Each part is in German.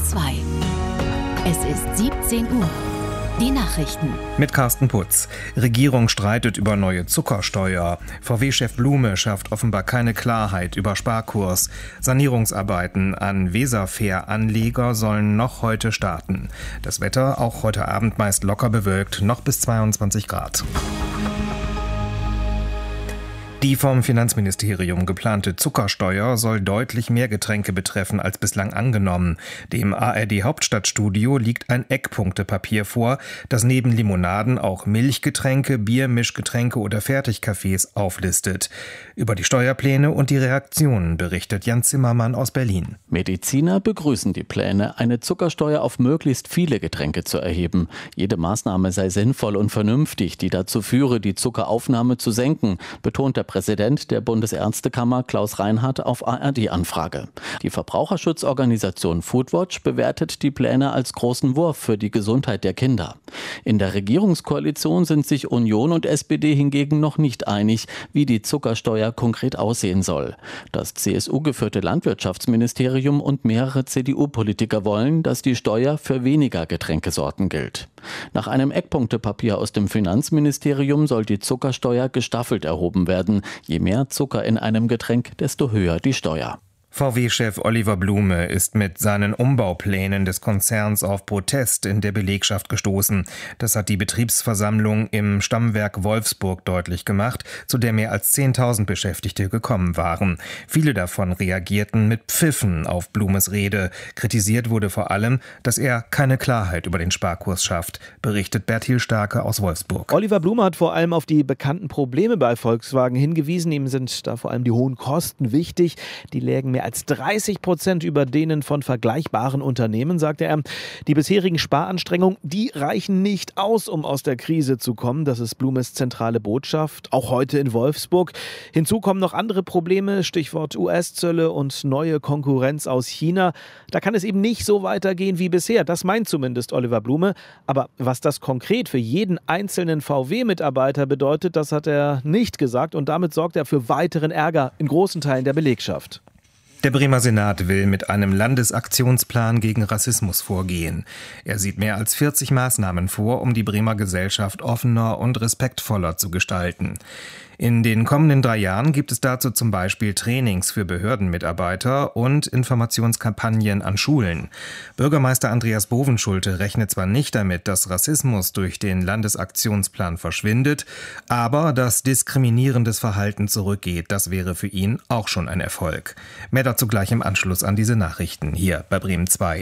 2. Es ist 17 Uhr. Die Nachrichten. Mit Carsten Putz. Regierung streitet über neue Zuckersteuer. VW-Chef Blume schafft offenbar keine Klarheit über Sparkurs. Sanierungsarbeiten an Weserfähranleger sollen noch heute starten. Das Wetter auch heute Abend meist locker bewölkt, noch bis 22 Grad. Die vom Finanzministerium geplante Zuckersteuer soll deutlich mehr Getränke betreffen als bislang angenommen. Dem ARD-Hauptstadtstudio liegt ein Eckpunktepapier vor, das neben Limonaden auch Milchgetränke, Biermischgetränke oder Fertigkaffees auflistet. Über die Steuerpläne und die Reaktionen berichtet Jan Zimmermann aus Berlin. Mediziner begrüßen die Pläne, eine Zuckersteuer auf möglichst viele Getränke zu erheben. Jede Maßnahme sei sinnvoll und vernünftig, die dazu führe, die Zuckeraufnahme zu senken, betont der Präsident der Bundesärztekammer Klaus Reinhardt auf ARD-Anfrage. Die Verbraucherschutzorganisation Foodwatch bewertet die Pläne als großen Wurf für die Gesundheit der Kinder. In der Regierungskoalition sind sich Union und SPD hingegen noch nicht einig, wie die Zuckersteuer konkret aussehen soll. Das CSU-geführte Landwirtschaftsministerium und mehrere CDU-Politiker wollen, dass die Steuer für weniger Getränkesorten gilt. Nach einem Eckpunktepapier aus dem Finanzministerium soll die Zuckersteuer gestaffelt erhoben werden. Je mehr Zucker in einem Getränk, desto höher die Steuer. VW-Chef Oliver Blume ist mit seinen Umbauplänen des Konzerns auf Protest in der Belegschaft gestoßen. Das hat die Betriebsversammlung im Stammwerk Wolfsburg deutlich gemacht, zu der mehr als 10.000 Beschäftigte gekommen waren. Viele davon reagierten mit Pfiffen auf Blumes Rede. Kritisiert wurde vor allem, dass er keine Klarheit über den Sparkurs schafft, berichtet Bertil Starke aus Wolfsburg. Oliver Blume hat vor allem auf die bekannten Probleme bei Volkswagen hingewiesen. Ihm sind da vor allem die hohen Kosten wichtig. Die lägen mehr als 30% über denen von vergleichbaren Unternehmen, sagte er. Die bisherigen Sparanstrengungen, die reichen nicht aus, um aus der Krise zu kommen. Das ist Blumes zentrale Botschaft, auch heute in Wolfsburg. Hinzu kommen noch andere Probleme, Stichwort US-Zölle und neue Konkurrenz aus China. Da kann es eben nicht so weitergehen wie bisher. Das meint zumindest Oliver Blume. Aber was das konkret für jeden einzelnen VW-Mitarbeiter bedeutet, das hat er nicht gesagt. Und damit sorgt er für weiteren Ärger in großen Teilen der Belegschaft. Der Bremer Senat will mit einem Landesaktionsplan gegen Rassismus vorgehen. Er sieht mehr als 40 Maßnahmen vor, um die Bremer Gesellschaft offener und respektvoller zu gestalten. In den kommenden 3 Jahren gibt es dazu zum Beispiel Trainings für Behördenmitarbeiter und Informationskampagnen an Schulen. Bürgermeister Andreas Bovenschulte rechnet zwar nicht damit, dass Rassismus durch den Landesaktionsplan verschwindet, aber dass diskriminierendes Verhalten zurückgeht, das wäre für ihn auch schon ein Erfolg. Mehr dazu gleich im Anschluss an diese Nachrichten hier bei Bremen 2.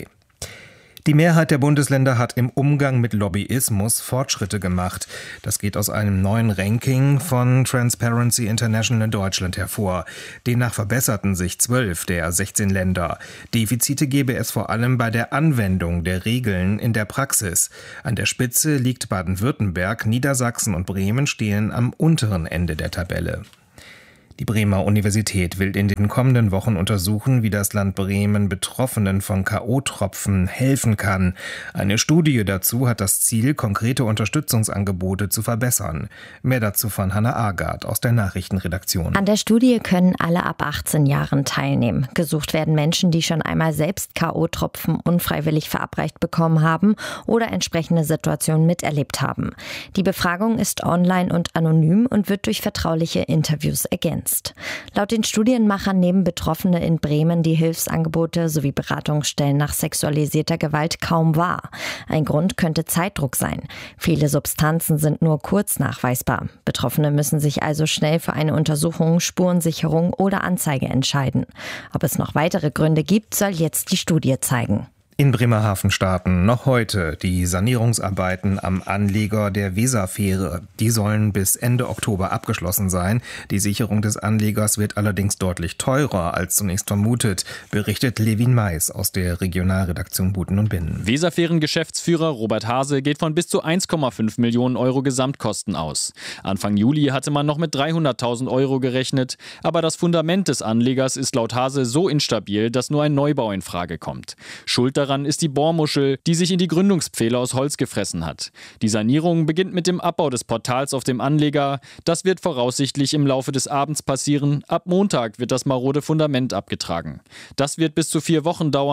Die Mehrheit der Bundesländer hat im Umgang mit Lobbyismus Fortschritte gemacht. Das geht aus einem neuen Ranking von Transparency International in Deutschland hervor. Demnach verbesserten sich 12 der 16 Länder. Defizite gebe es vor allem bei der Anwendung der Regeln in der Praxis. An der Spitze liegt Baden-Württemberg, Niedersachsen und Bremen stehen am unteren Ende der Tabelle. Die Bremer Universität will in den kommenden Wochen untersuchen, wie das Land Bremen Betroffenen von K.O.-Tropfen helfen kann. Eine Studie dazu hat das Ziel, konkrete Unterstützungsangebote zu verbessern. Mehr dazu von Hannah Agard aus der Nachrichtenredaktion. An der Studie können alle ab 18 Jahren teilnehmen. Gesucht werden Menschen, die schon einmal selbst K.O.-Tropfen unfreiwillig verabreicht bekommen haben oder entsprechende Situationen miterlebt haben. Die Befragung ist online und anonym und wird durch vertrauliche Interviews ergänzt. Laut den Studienmachern nehmen Betroffene in Bremen die Hilfsangebote sowie Beratungsstellen nach sexualisierter Gewalt kaum wahr. Ein Grund könnte Zeitdruck sein. Viele Substanzen sind nur kurz nachweisbar. Betroffene müssen sich also schnell für eine Untersuchung, Spurensicherung oder Anzeige entscheiden. Ob es noch weitere Gründe gibt, soll jetzt die Studie zeigen. In Bremerhaven starten noch heute die Sanierungsarbeiten am Anleger der Weserfähre. Die sollen bis Ende Oktober abgeschlossen sein. Die Sicherung des Anlegers wird allerdings deutlich teurer als zunächst vermutet, berichtet Levin Mais aus der Regionalredaktion Buten und Binnen. Weserfähren-Geschäftsführer Robert Hase geht von bis zu 1,5 Millionen Euro Gesamtkosten aus. Anfang Juli hatte man noch mit 300.000 Euro gerechnet, aber das Fundament des Anlegers ist laut Hase so instabil, dass nur ein Neubau in Frage kommt. Schuld daran ist die Bohrmuschel, die sich in die Gründungspfähle aus Holz gefressen hat. Die Sanierung beginnt mit dem Abbau des Portals auf dem Anleger. Das wird voraussichtlich im Laufe des Abends passieren. Ab Montag wird das marode Fundament abgetragen. Das wird bis zu 4 Wochen dauern.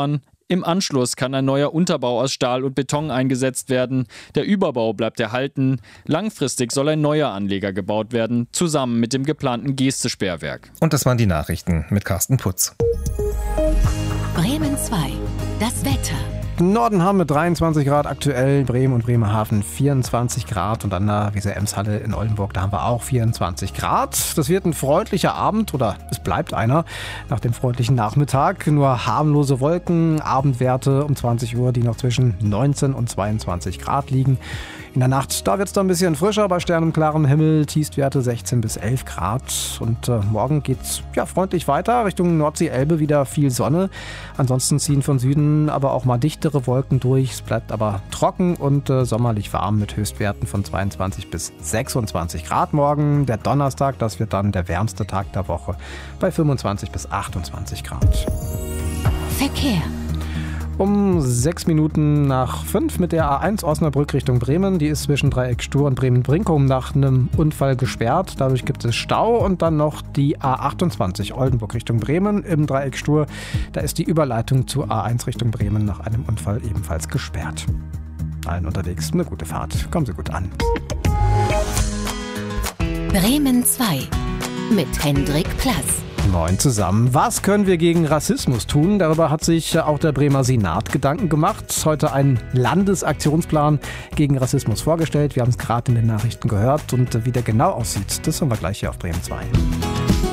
Im Anschluss kann ein neuer Unterbau aus Stahl und Beton eingesetzt werden. Der Überbau bleibt erhalten. Langfristig soll ein neuer Anleger gebaut werden, zusammen mit dem geplanten Geste-Sperrwerk. Und das waren die Nachrichten mit Carsten Putz. Bremen 2. Das Wetter. Im Norden haben wir 23 Grad aktuell, Bremen und Bremerhaven 24 Grad und an der Weser-Ems-Halle in Oldenburg, da haben wir auch 24 Grad. Das wird ein freundlicher Abend oder es bleibt einer nach dem freundlichen Nachmittag. Nur harmlose Wolken, Abendwerte um 20 Uhr, die noch zwischen 19 und 22 Grad liegen. In der Nacht, da wird es dann ein bisschen frischer bei sternenklarem Himmel, Tiefstwerte 16 bis 11 Grad. Und morgen geht's freundlich weiter, Richtung Nordsee-Elbe wieder viel Sonne. Ansonsten ziehen von Süden aber auch mal dichtere Wolken durch. Es bleibt aber trocken und sommerlich warm mit Höchstwerten von 22 bis 26 Grad morgen. Der Donnerstag, das wird dann der wärmste Tag der Woche bei 25 bis 28 Grad. Verkehr. Um 6 Minuten nach 5 mit der A1 Osnabrück Richtung Bremen. Die ist zwischen Dreieck Stur und Bremen-Brinkum nach einem Unfall gesperrt. Dadurch gibt es Stau und dann noch die A28 Oldenburg Richtung Bremen im Dreieck Stur. Da ist die Überleitung zur A1 Richtung Bremen nach einem Unfall ebenfalls gesperrt. Allen unterwegs eine gute Fahrt. Kommen Sie gut an. Bremen 2 mit Hendrik Plass. Moin zusammen. Was können wir gegen Rassismus tun? Darüber hat sich auch der Bremer Senat Gedanken gemacht. Heute einen Landesaktionsplan gegen Rassismus vorgestellt. Wir haben es gerade in den Nachrichten gehört. Und wie der genau aussieht, das haben wir gleich hier auf Bremen 2.